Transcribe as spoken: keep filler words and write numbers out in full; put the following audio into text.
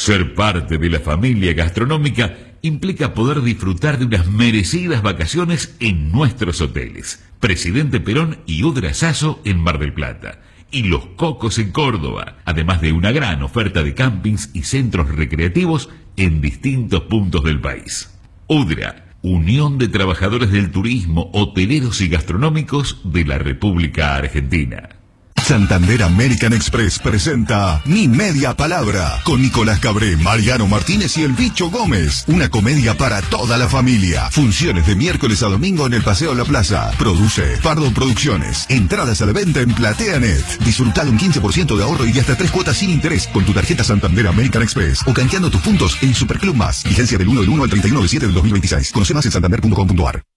Ser parte de la familia gastronómica implica poder disfrutar de unas merecidas vacaciones en nuestros hoteles. Presidente Perón y Udra Sasso en Mar del Plata. Y Los Cocos en Córdoba, además de una gran oferta de campings y centros recreativos en distintos puntos del país. Udra, Unión de Trabajadores del Turismo, Hoteleros y Gastronómicos de la República Argentina. Santander American Express presenta Mi Media Palabra con Nicolás Cabré, Mariano Martínez y el Bicho Gómez. Una comedia para toda la familia. Funciones de miércoles a domingo en el Paseo La Plaza. Produce Pardo Producciones. Entradas a la venta en PlateaNet. Disfruta de un quince por ciento de ahorro y hasta tres cuotas sin interés con tu tarjeta Santander American Express o canjeando tus puntos en Superclub Más. Vigencia del uno del uno al treinta y uno del siete del dos mil veintiséis. Conoce más en santander punto com punto ar.